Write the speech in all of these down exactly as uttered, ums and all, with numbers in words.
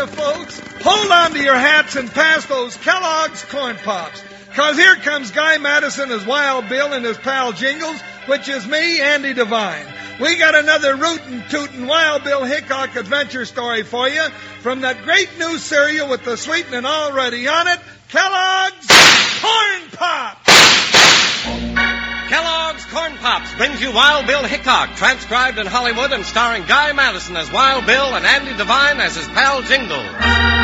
you, folks. Hold on to your hats and pass those Kellogg's Corn Pops. Because here comes Guy Madison as Wild Bill and his pal Jingles, which is me, Andy Devine. We got another rootin' tootin' Wild Bill Hickok adventure story for you from that great new cereal with the sweetening already on it, Kellogg's Corn Pops! Kellogg's Corn Pops brings you Wild Bill Hickok, transcribed in Hollywood and starring Guy Madison as Wild Bill and Andy Devine as his pal Jingles.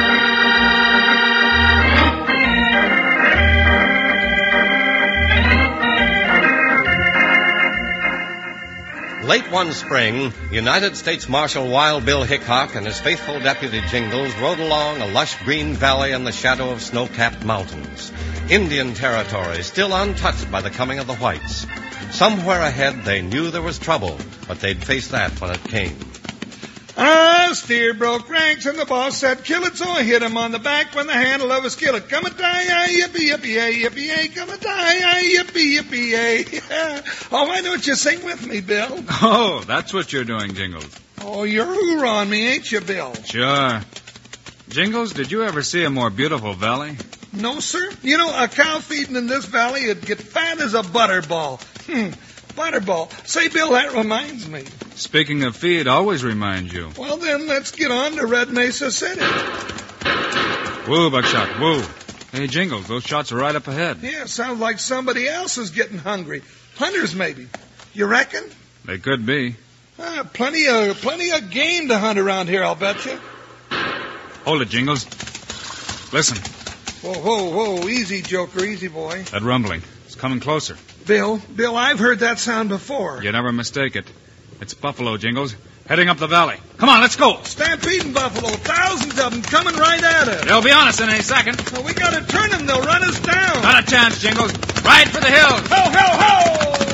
Late one spring, United States Marshal Wild Bill Hickok and his faithful deputy Jingles rode along a lush green valley in the shadow of snow-capped mountains. Indian territory, still untouched by the coming of the whites. Somewhere ahead they knew there was trouble, but they'd face that when it came. Ah, steer broke ranks, and the boss said, kill it, so I hit him on the back when the handle of a skillet. Come a die, aye, yippee, yippee, aye, yippee, aye, come a die, aye, yippee, yippee, aye. Oh, why don't you sing with me, Bill? Oh, that's what you're doing, Jingles. Oh, you're hoorahing me, ain't you, Bill? Sure. Jingles, did you ever see a more beautiful valley? No, sir. You know, a cow feeding in this valley would get fat as a butterball. Hmm. Butterball. Say, Bill, that reminds me. Speaking of feed, always reminds you. Well, then, let's get on to Red Mesa City. Woo, Buckshot, woo. Hey, Jingles, those shots are right up ahead. Yeah, sounds like somebody else is getting hungry. Hunters, maybe. You reckon? They could be. Ah, plenty of plenty of game to hunt around here, I'll bet you. Hold it, Jingles. Listen. Whoa, whoa, whoa. Easy, Joker. Easy, boy. That rumbling. It's coming closer. Bill, Bill, I've heard that sound before. You never mistake it. It's buffalo, Jingles, heading up the valley. Come on, let's go. Stampeding buffalo. Thousands of them coming right at us. They'll be on us in any second. Well, we got to turn them. They'll run us down. Not a chance, Jingles. Ride for the hills. Ho, ho, ho!